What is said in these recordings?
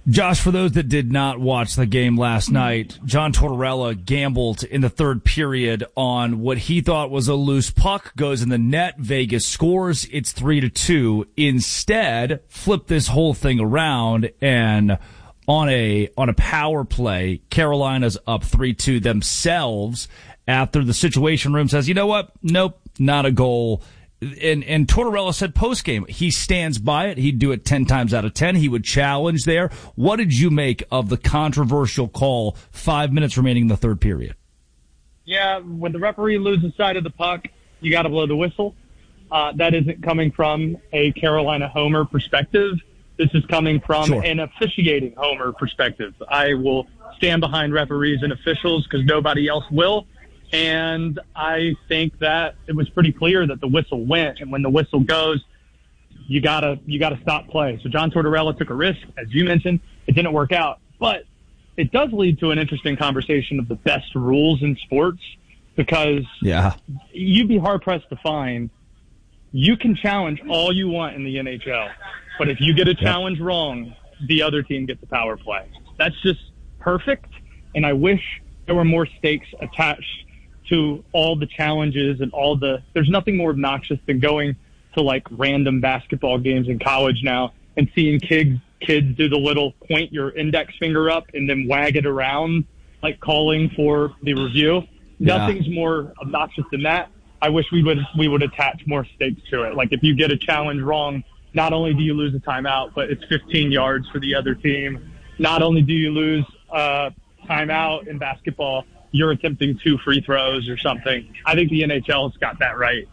Josh, for those that did not watch the game last night, John Tortorella gambled in the third period on what he thought was a loose puck, goes in the net, Vegas scores, it's 3-2. Instead, flip this whole thing around, and on a power play, Carolina's up 3-2 themselves after the Situation Room says, you know what? Nope, not a goal. And Tortorella said postgame, he stands by it. He'd do it 10 times out of 10. He would challenge there. What did you make of the controversial call 5 minutes remaining in the third period? Yeah, when the referee loses sight of the puck, you got to blow the whistle. That isn't coming from a Carolina homer perspective. This is coming from an officiating homer perspective. I will stand behind referees and officials because nobody else will. And I think that it was pretty clear that the whistle went. And when the whistle goes, you gotta stop play. So John Tortorella took a risk. As you mentioned, it didn't work out. But it does lead to an interesting conversation of the best rules in sports because you'd be hard-pressed to find. You can challenge all you want in the NHL. But if you get a challenge wrong, the other team gets the power play. That's just perfect. And I wish there were more stakes attached to all the challenges and there's nothing more obnoxious than going to like random basketball games in college now and seeing kids do the little point your index finger up and then wag it around, like calling for the review. Yeah. Nothing's more obnoxious than that. I wish we would attach more stakes to it. Like if you get a challenge wrong, not only do you lose a timeout, but it's 15 yards for the other team. Not only do you lose timeout in basketball, you're attempting 2 free throws or something. I think the NHL's got that right.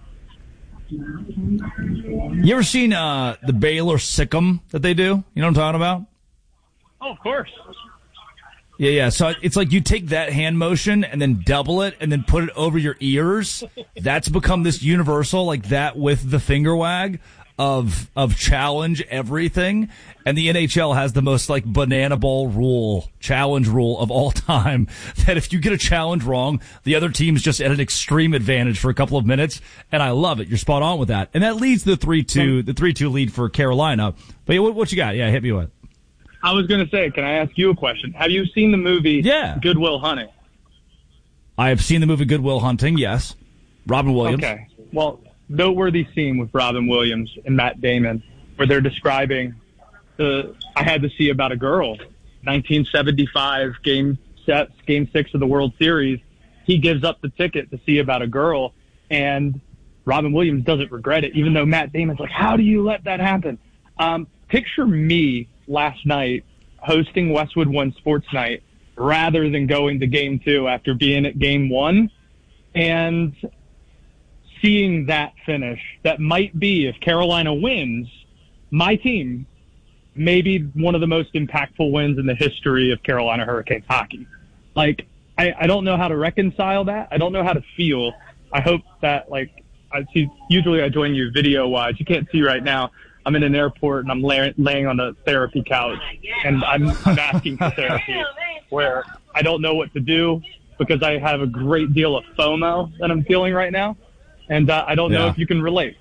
You ever seen the Baylor Sick'em that they do? You know what I'm talking about? Oh, of course. Yeah. So it's like you take that hand motion and then double it and then put it over your ears. That's become this universal, like that with the finger wag of challenge everything. And the NHL has the most like banana ball challenge rule of all time, that if you get a challenge wrong, the other team's just at an extreme advantage for a couple of minutes. And I love it. You're spot on with that. And that leads to the 3-2 lead for Carolina. But what you got? Yeah, hit me with. I was going to say, can I ask you a question? Have you seen the movie Good Will Hunting? I have seen the movie Good Will Hunting, yes. Robin Williams. Okay. Well, noteworthy scene with Robin Williams and Matt Damon where they're describing I Had to See About a Girl, 1975 Game 6 of the World Series. He gives up the ticket to see About a Girl, and Robin Williams doesn't regret it, even though Matt Damon's like, how do you let that happen? Picture me last night hosting Westwood One Sports Night rather than going to Game 2 after being at Game 1 and seeing that finish. That might be, if Carolina wins, my team, maybe one of the most impactful wins in the history of Carolina Hurricanes hockey. Like, I don't know how to reconcile that. I don't know how to feel. I hope that, like, usually I join you video-wise. You can't see right now. I'm in an airport and I'm laying on a therapy couch and I'm asking for therapy where I don't know what to do because I have a great deal of FOMO that I'm feeling right now. And I don't know if you can relate.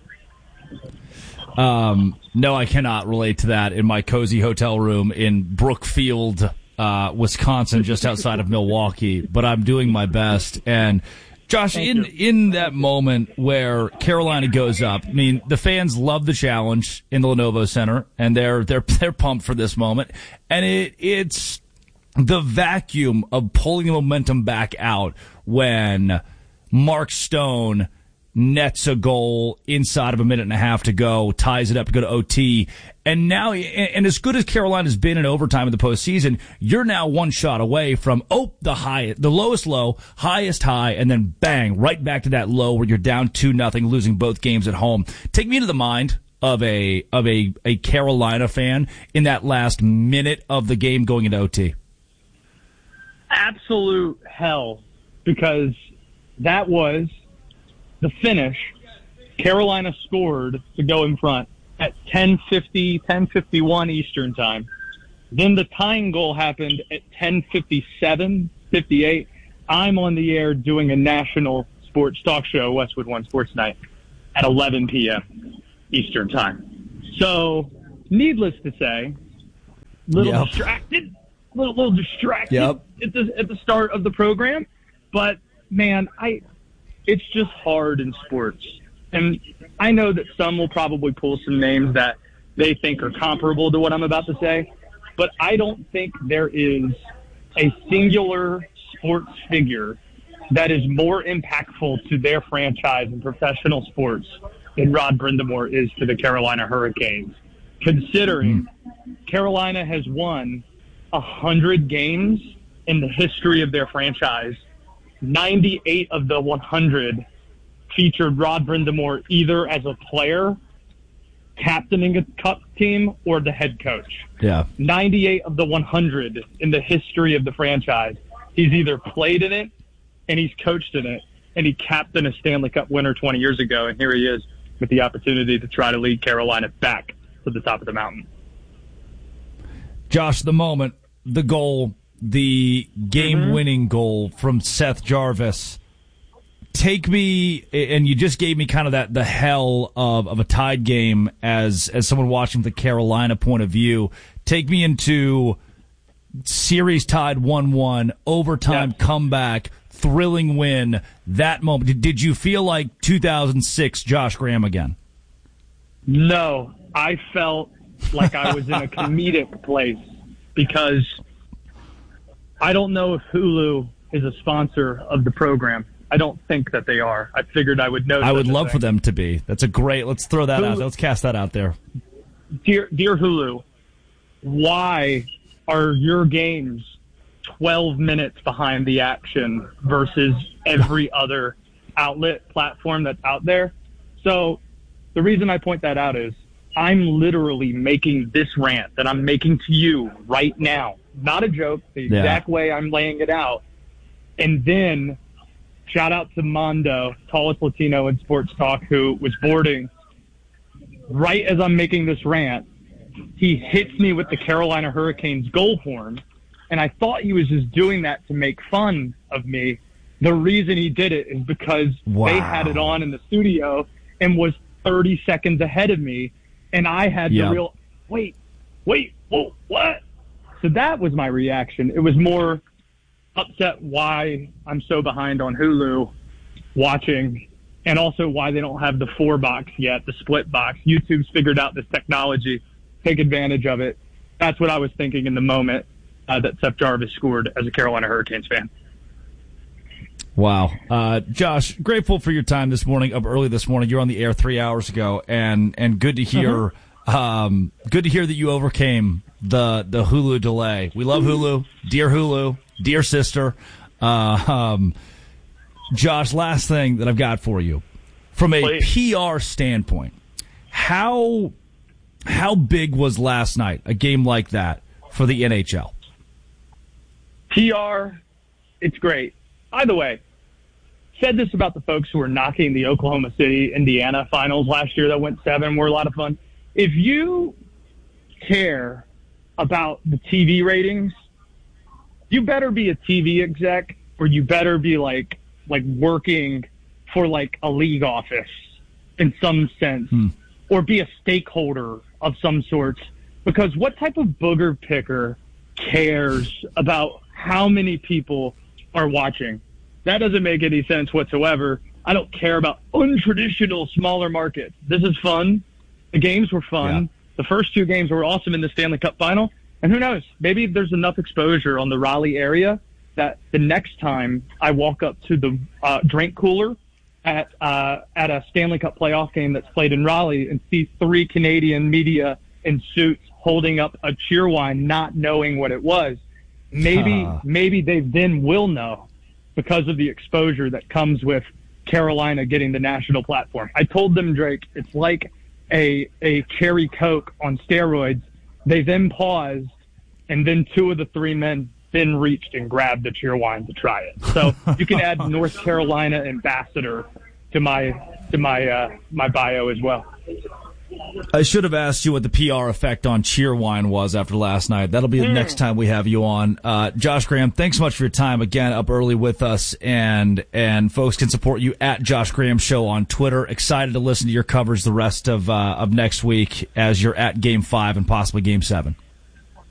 No, I cannot relate to that in my cozy hotel room in Brookfield, Wisconsin, just outside of Milwaukee. But I'm doing my best. And Josh, in that moment where Carolina goes up, I mean, the fans love the challenge in the Lenovo Center, and they're pumped for this moment. And it's the vacuum of pulling the momentum back out when Mark Stone nets a goal inside of a minute and a half to go, ties it up to go to OT. And now, and as good as Carolina's been in overtime in the postseason, you're now one shot away from, the lowest low, highest high, and then bang, right back to that low where you're down 2-0, losing both games at home. Take me to the mind of a Carolina fan in that last minute of the game going into OT. Absolute hell, because that was the finish. Carolina scored to go in front at 10:51 Eastern time. Then the tying goal happened at 10:57, I'm on the air doing a national sports talk show, Westwood One Sports Night, at 11 p.m. Eastern time. So, needless to say, little distracted, little distracted at the start of the program. But man, it's just hard in sports. And I know that some will probably pull some names that they think are comparable to what I'm about to say, but I don't think there is a singular sports figure that is more impactful to their franchise in professional sports than Rod Brind'Amour is to the Carolina Hurricanes, considering Carolina has won 100 games in the history of their franchise. 98 of the 100 featured Rod Brind'Amour either as a player, captaining a cup team, or the head coach. 98 of the 100 in the history of the franchise. He's either played in it, and he's coached in it, and he captained a Stanley Cup winner 20 years ago, and here he is with the opportunity to try to lead Carolina back to the top of the mountain. Josh, the moment, the goal, the game-winning goal from Seth Jarvis. Take me, and you just gave me kind of the hell of a tied game as someone watching from the Carolina point of view. Take me into series tied 1-1, overtime comeback, thrilling win, that moment. Did you feel like 2006 Josh Graham again? No, I felt like I was in a comedic place because I don't know if Hulu is a sponsor of the program. I don't think that they are. I figured I would know. I would love for them to be. That's a great. Let's throw that out. Let's cast that out there. Dear Hulu, why are your games 12 minutes behind the action versus every other outlet platform that's out there? So the reason I point that out is I'm literally making this rant that I'm making to you right now. Not a joke, the exact way I'm laying it out. And then shout out to Mondo, tallest Latino in sports talk, who was boarding. Right as I'm making this rant, he hits me with the Carolina Hurricanes goal horn, and I thought he was just doing that to make fun of me. The reason he did it is because they had it on in the studio and was 30 seconds ahead of me, and I had the wait, whoa, what? So that was my reaction. It was more upset why I'm so behind on Hulu watching, and also why they don't have the 4-box yet, the split box. YouTube's figured out this technology. Take advantage of it. That's what I was thinking in the moment that Seth Jarvis scored as a Carolina Hurricanes fan. Wow. Josh, grateful for your time this morning, up early this morning. You were on the air 3 hours ago, and good to hear good to hear that you overcame the Hulu delay. We love Hulu. Dear sister. Josh, last thing that I've got for you. From a PR standpoint, how big was last night, a game like that, for the NHL? PR, it's great. By the way, said this about the folks who were knocking the Oklahoma City, Indiana finals last year that went 7, were a lot of fun. If you care about the TV ratings, you better be a TV exec, or you better be like working for like a league office in some sense, or be a stakeholder of some sort. Because what type of booger picker cares about how many people are watching? That doesn't make any sense whatsoever. I don't care about untraditional smaller markets. This is fun. The games were fun. Yeah. The first 2 games were awesome in the Stanley Cup final. And who knows, maybe there's enough exposure on the Raleigh area that the next time I walk up to the drink cooler at a Stanley Cup playoff game that's played in Raleigh and see 3 Canadian media in suits holding up a cheer wine, not knowing what it was, maybe they then will know, because of the exposure that comes with Carolina getting the national platform. I told them, Drake, it's like a cherry Coke on steroids. They then paused, and then 2 of the 3 men then reached and grabbed the cheer wine to try it. So you can add North Carolina ambassador to my bio as well. I should have asked you what the PR effect on cheer wine was after last night. That'll be the next time we have you on. Josh Graham, thanks so much for your time again up early with us, and folks can support you at Josh Graham Show on Twitter. Excited to listen to your coverage the rest of next week as you're at Game 5 and possibly Game 7.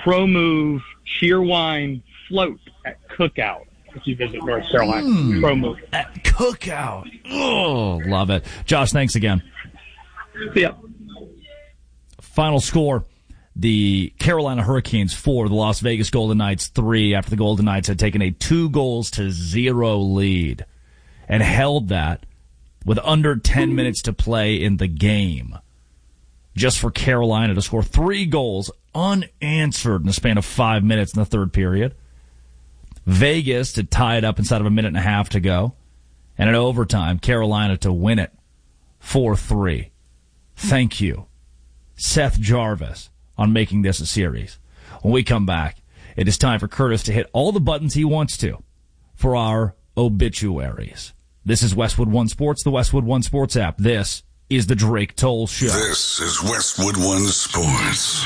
Pro Move Sheer Wine Float at Cookout if you visit North Carolina. Pro Move. At Cookout. Oh, love it. Josh, thanks again. See ya. Final score, the Carolina Hurricanes 4, the Las Vegas Golden Knights 3, after the Golden Knights had taken a 2-0 lead and held that with under 10 minutes to play in the game. Just for Carolina to score 3 goals unanswered in the span of 5 minutes in the third period. Vegas to tie it up inside of a minute and a half to go. And in overtime, Carolina to win it 4-3. Thank you, Seth Jarvis, on making this a series. When we come back, it is time for Curtis to hit all the buttons he wants to for our obituaries. This is Westwood One Sports, the Westwood One Sports app. This is the Drake Toll Show. This is Westwood One Sports.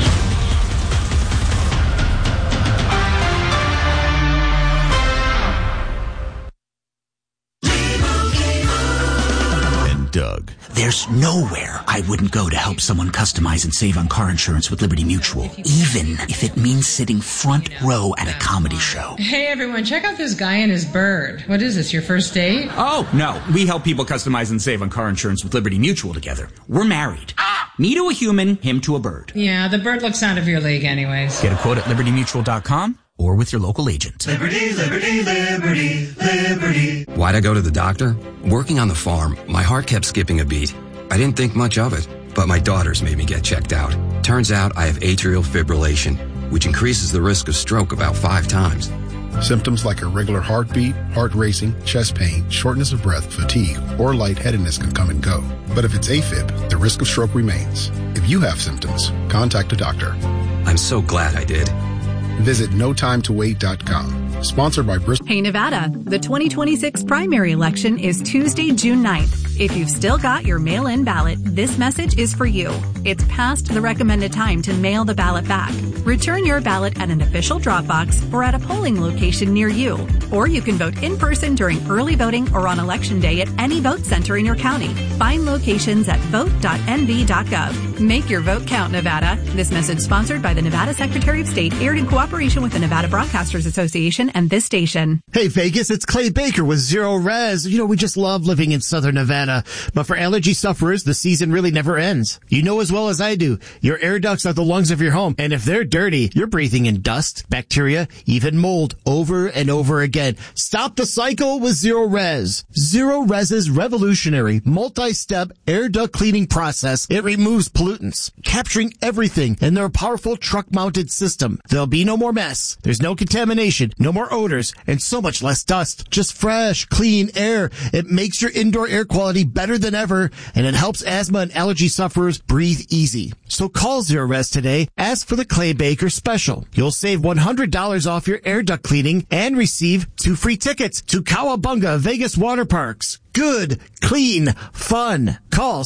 Doug. There's nowhere I wouldn't go to help someone customize and save on car insurance with Liberty Mutual, even if it means sitting front row at a comedy show. Hey everyone, check out this guy and his bird. What is this, your first date? Oh, no. We help people customize and save on car insurance with Liberty Mutual together. We're married. Me to a human, him to a bird. Yeah, the bird looks out of your league anyways. Get a quote at libertymutual.com or with your local agent. Liberty, liberty, liberty, liberty. Why'd I go to the doctor? Working on the farm, my heart kept skipping a beat. I didn't think much of it, but my daughters made me get checked out. Turns out I have atrial fibrillation, which increases the risk of stroke about 5 times. Symptoms like irregular heartbeat, heart racing, chest pain, shortness of breath, fatigue, or lightheadedness can come and go. But if it's AFib, the risk of stroke remains. If you have symptoms, contact a doctor. I'm so glad I did. Visit notimetowait.com. Sponsored by Bristol. Hey, Nevada. The 2026 primary election is Tuesday, June 9th. If you've still got your mail-in ballot, this message is for you. It's past the recommended time to mail the ballot back. Return your ballot at an official drop box or at a polling location near you. Or you can vote in person during early voting or on Election Day at any vote center in your county. Find locations at vote.nv.gov. Make your vote count, Nevada. This message sponsored by the Nevada Secretary of State, aired in cooperation with the Nevada Broadcasters Association and this station. Hey, Vegas, it's Clay Baker with Zero Res. You know, we just love living in Southern Nevada. But for allergy sufferers, the season really never ends. You know as well as I do, your air ducts are the lungs of your home. And if they're dirty, you're breathing in dust, bacteria, even mold over and over again. Stop the cycle with Zero Res. Zero Res's revolutionary multi-step air duct cleaning process. It removes pollutants, capturing everything in their powerful truck-mounted system. There'll be no more mess. There's no contamination, no more odors, and so much less dust. Just fresh, clean air. It makes your indoor air quality better than ever, and it helps asthma and allergy sufferers breathe easy. So call Zero Res today. Ask for the Clay Baker special. You'll save $100 off your air duct cleaning and receive 2 free tickets to Cowabunga Vegas Water Parks. Good, clean, fun. Call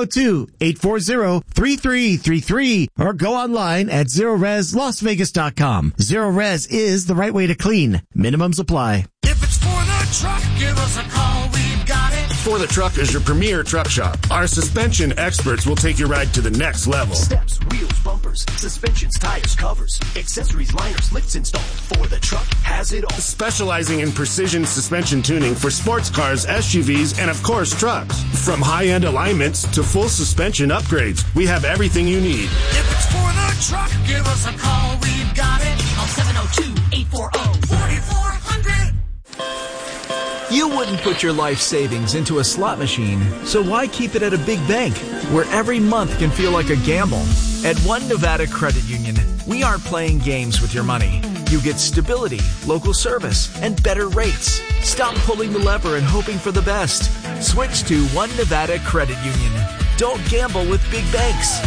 702-840-3333 or go online at ZeroResLasVegas.com. Zero Res is the right way to clean. Minimums apply. If it's for the truck, give us a call. We've got it. For the Truck is your premier truck shop. Our suspension experts will take your ride to the next level. Steps, wheels, bumpers, suspensions, tires, covers, accessories, liners, lifts installed. For the Truck has it all. Specializing in precision suspension tuning for sports cars, SUVs, and of course trucks. From high-end alignments to full suspension upgrades, we have everything you need. If it's for the truck, give us a call. We've got it on 702-840-4400. You wouldn't put your life savings into a slot machine, so why keep it at a big bank where every month can feel like a gamble? At One Nevada Credit Union, we aren't playing games with your money. You get stability, local service, and better rates. Stop pulling the lever and hoping for the best. Switch to One Nevada Credit Union. Don't gamble with big banks.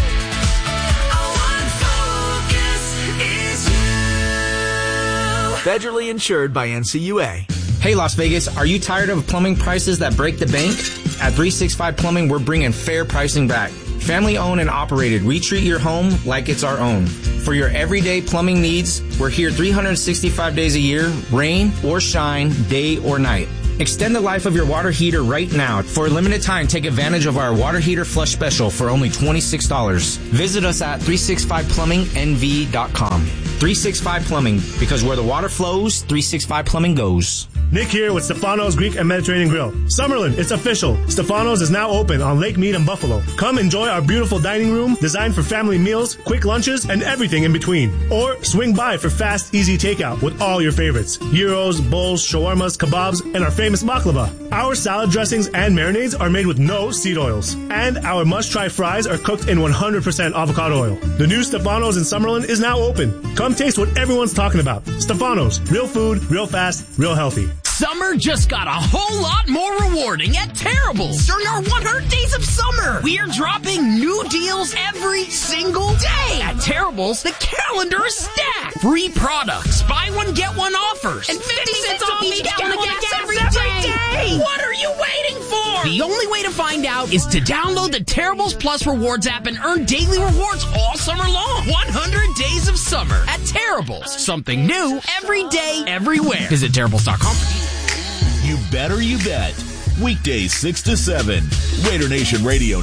Federally insured by NCUA. Hey Las Vegas, are you tired of plumbing prices that break the bank? At 365 Plumbing, we're bringing fair pricing back. Family owned and operated, we treat your home like it's our own. For your everyday plumbing needs, we're here 365 days a year, rain or shine, day or night. Extend the life of your water heater right now. For a limited time, take advantage of our water heater flush special for only $26. Visit us at 365plumbingnv.com. 365 Plumbing, because where the water flows, 365 Plumbing goes. Nick here with Stefano's Greek and Mediterranean Grill. Summerlin, it's official. Stefano's is now open on Lake Mead and Buffalo. Come enjoy our beautiful dining room designed for family meals, quick lunches, and everything in between. Or swing by for fast, easy takeout with all your favorites. Gyros, bowls, shawarmas, kebabs, and our famous baklava. Our salad dressings and marinades are made with no seed oils. And our must-try fries are cooked in 100% avocado oil. The new Stefano's in Summerlin is now open. Come taste what everyone's talking about. Stefano's. Real food, real fast, real healthy. Summer just got a whole lot more rewarding at Terrible's. During our 100 Days of Summer, we are dropping new deals every single day. At Terrible's, the calendar is stacked. Free products, buy one, get one offers, and 50 cents off each gallon of gas every day. What are you waiting for? The only way to find out is to download the Terrible's Plus Rewards app and earn daily rewards all summer long. 100 Days of Summer at Terrible's. Something new every day, everywhere. Visit Terrible's.com. You better you bet. Weekdays 6 to 7. Raider Nation Radio